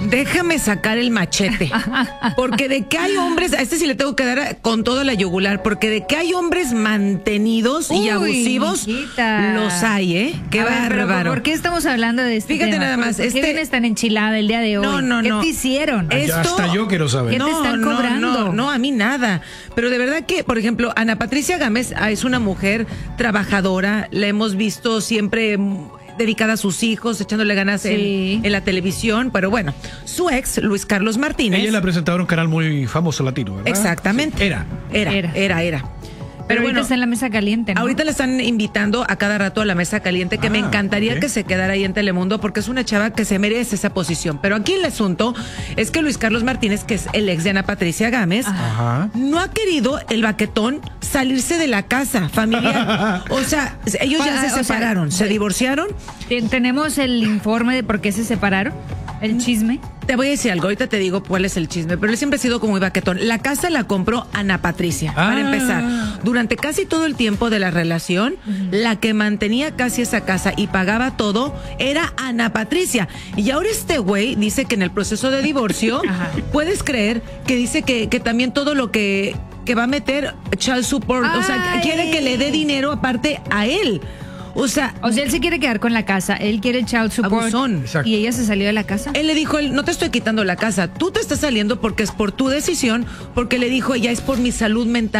déjame sacar el machete. Porque de que hay hombres, a este sí le tengo que dar con todo la yugular, porque de que hay hombres mantenidos y abusivos, mijita, los hay, ¿eh? Qué bárbaro. ¿Por qué estamos hablando de este Fíjate tema? nada más, ¿Por qué vienes tan enchilada el día de hoy? ¿Qué te hicieron? Hasta yo quiero saber. ¿Qué te están cobrando? No, a mí nada. Pero de verdad que, por ejemplo, Ana Patricia Gámez es una mujer trabajadora, la hemos visto siempre dedicada a sus hijos, echándole ganas en la televisión, pero bueno, su ex, Luis Carlos Martínez. Ella es la presentadora de un canal muy famoso latino, ¿verdad? Exactamente. Sí. Era. Pero ahorita está en la mesa caliente, ¿no? Ahorita le están invitando a cada rato a la mesa caliente, que me encantaría que se quedara ahí en Telemundo, porque es una chava que se merece esa posición. Pero aquí el asunto es que Luis Carlos Martínez, que es el ex de Ana Patricia Gámez, no ha querido el baquetón salirse de la casa familiar. O sea, ellos ya se separaron, se divorciaron. ¿Tenemos el informe de por qué se separaron? ¿El chisme? Te voy a decir algo, ahorita te digo cuál es el chisme, pero él siempre ha sido como muy baquetón. La casa la compró Ana Patricia, para empezar. Durante casi todo el tiempo de la relación, la que mantenía casi esa casa y pagaba todo era Ana Patricia. Y ahora este güey dice que en el proceso de divorcio, puedes creer que dice que también todo lo que va a meter child support, o sea, quiere que le dé dinero aparte a él. O sea, él se quiere quedar con la casa, él quiere el child support. Abusón. Y ella se salió de la casa. Él le dijo, no te estoy quitando la casa, tú te estás saliendo porque es por tu decisión, porque le dijo, ella es por mi salud mental.